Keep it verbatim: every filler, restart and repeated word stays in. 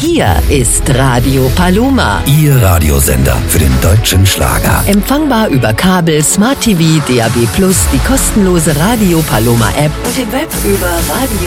Hier ist Radio Paloma. Ihr Radiosender für den deutschen Schlager. Empfangbar über Kabel, Smart T V, D A B plus, die kostenlose Radio Paloma App und im Web über Radio